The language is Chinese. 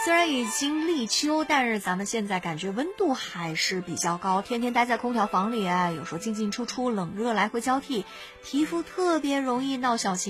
虽然已经立秋，但是咱们现在感觉温度还是比较高，天天待在空调房里，有时候进进出出，冷热来回交替，皮肤特别容易闹小情